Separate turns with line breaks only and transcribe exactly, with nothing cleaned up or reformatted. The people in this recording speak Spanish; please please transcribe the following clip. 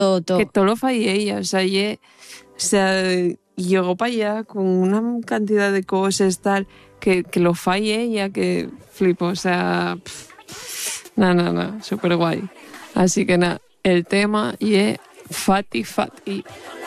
Todo, todo.
Que todo lo falla ella, o sea, ella, o sea, llegó para allá con una cantidad de cosas tal, que, que lo falla ella, que flipo, o sea, nada, nada, nada, súper guay. Así que nada, el tema y es Fati Fati.